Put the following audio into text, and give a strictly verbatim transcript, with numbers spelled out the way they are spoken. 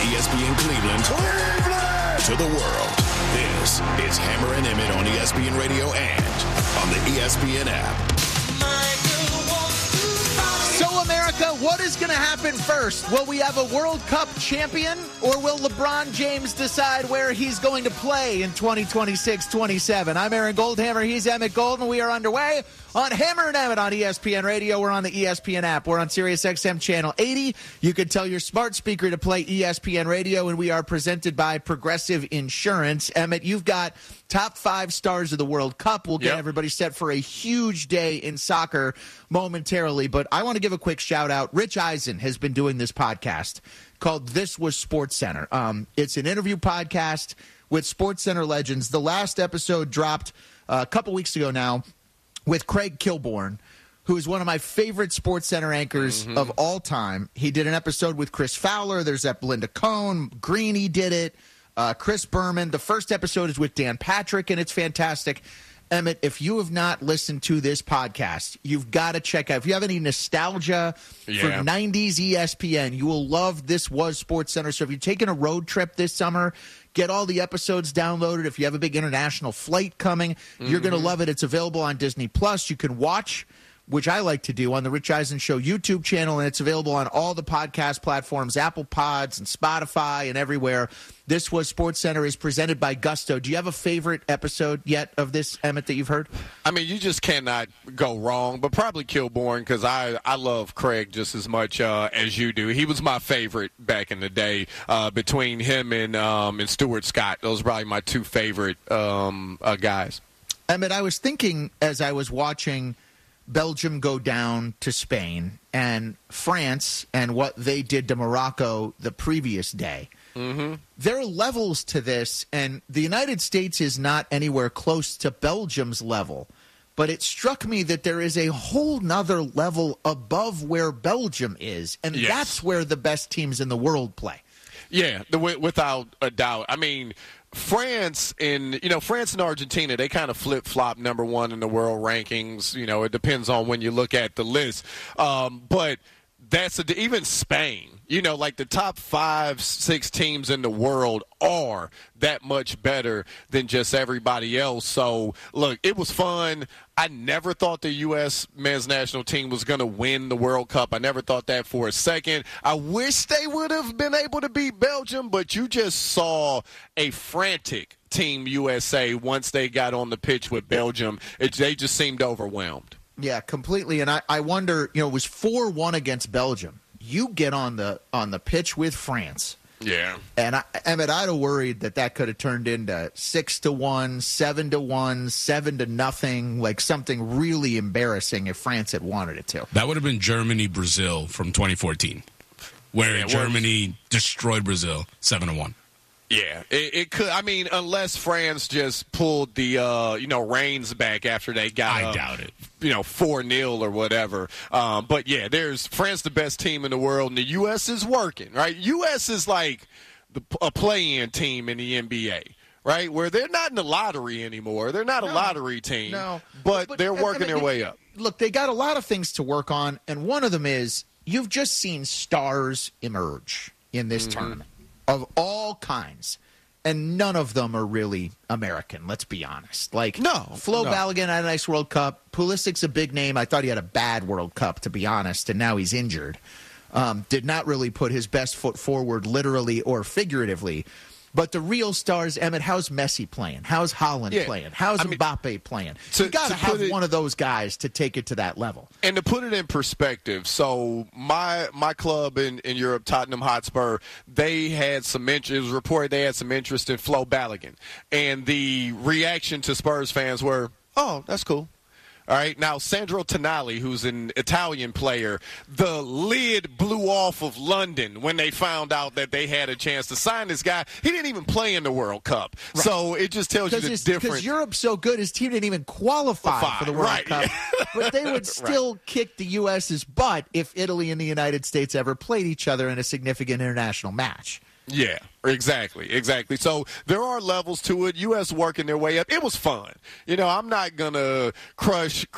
E S P N Cleveland, Cleveland to the world. This is Hammer and Emmett on E S P N Radio and on the E S P N app. So, America, what is going to happen first? Will we have a World Cup champion, or will LeBron James decide where he's going to play in twenty twenty-six twenty-seven? I'm Aaron Goldhammer. He's Emmett Golden. We are underway on Hammer and Emmett on E S P N Radio. We're on the E S P N app. We're on Sirius X M Channel eighty. You can tell your smart speaker to play E S P N Radio, and we are presented by Progressive Insurance. Emmett, you've got top five stars of the World Cup. We'll get yep. everybody set for a huge day in soccer momentarily, but I want to give a quick shout-out. Rich Eisen has been doing this podcast called This Was SportsCenter. Um, it's an interview podcast with SportsCenter legends. The last episode dropped uh, a couple weeks ago now with Craig Kilborn, who is one of my favorite SportsCenter anchors mm-hmm. of all time. He did an episode with Chris Fowler. There's that Belinda Cohn. Greeny did it. Uh, Chris Berman. The first episode is with Dan Patrick, and it's fantastic. Emmett, if you have not listened to this podcast, you've got to check out. If you have any nostalgia yeah. for nineties E S P N, you will love This Was SportsCenter. So if you're taking a road trip this summer, get all the episodes downloaded. If you have a big international flight coming, mm-hmm. you're going to love it. It's available on Disney Plus. You can watch, which I like to do, on the Rich Eisen Show YouTube channel, and it's available on all the podcast platforms, Apple Pods and Spotify and everywhere. This Was SportsCenter is presented by Gusto. Do you have a favorite episode yet of this, Emmett, that you've heard? I mean, you just cannot go wrong, but probably Kilborn, because I, I love Craig just as much uh, as you do. He was my favorite back in the day. Uh, between him and um, and Stuart Scott, those are probably my two favorite um, uh, guys. Emmett, I was thinking as I was watching Belgium go down to Spain and France and what they did to Morocco the previous day. Mm-hmm. There are levels to this, and the United States is not anywhere close to Belgium's level. But it struck me that there is a whole nother level above where Belgium is, and yes. that's where the best teams in the world play. Yeah, the, without a doubt. I mean, France and, you know, France and Argentina, they kind of flip-flop number one in the world rankings. You know, it depends on when you look at the list. Um, but that's a, even Spain, you know, like the top five, six teams in the world are that much better than just everybody else. So, look, it was fun. I never thought the U S men's national team was going to win the World Cup. I never thought that for a second. I wish they would have been able to beat Belgium, but you just saw a frantic Team U S A once they got on the pitch with Belgium. It, they just seemed overwhelmed. Yeah, completely. And I, I wonder, you know, it was four one against Belgium. You get on the on the pitch with France. Yeah. And I, Emmett, I'd have worried that that could have turned into six to one, seven to one, seven to nothing, like something really embarrassing if France had wanted it to. That would have been Germany-Brazil from twenty fourteen, where yeah, Germany was- destroyed Brazil seven to one. Yeah, it, it could. I mean, unless France just pulled the, uh, you know, reins back after they got, I uh, doubt it. You know, four nil or whatever. Um, but yeah, there's France, the best team in the world, and the U S is working, right? U S is like the, a play-in team in the N B A. Right, where they're not in the lottery anymore. They're not no, a lottery team, no. but, but they're working I mean, their way up. Look, they got a lot of things to work on, and one of them is you've just seen stars emerge in this mm-hmm. tournament of all kinds. And none of them are really American, let's be honest. Like, no, Flo no. Balogun had a nice World Cup. Pulisic's a big name. I thought he had a bad World Cup, to be honest, and now he's injured. Um, did not really put his best foot forward literally or figuratively. But the real stars, Emmett, how's Messi playing? How's Haaland yeah. playing? How's I mean, Mbappe playing? To, you got to have it, one of those guys to take it to that level. And to put it in perspective, so my my club in, in Europe, Tottenham Hotspur, they had some interest. It was reported they had some interest in Flo Balogun. And the reaction to Spurs fans were, oh, that's cool. All right, now Sandro Tonali, who's an Italian player, the lid blew off of London when they found out that they had a chance to sign this guy. He didn't even play in the World Cup. Right. So it just tells you the difference. Because Europe's so good, his team didn't even qualify Fine, for the World right. Cup. But they would still right. kick the U S's butt if Italy and the United States ever played each other in a significant international match. Yeah, exactly, exactly. So there are levels to it. U S working their way up. It was fun. You know, I'm not going to crush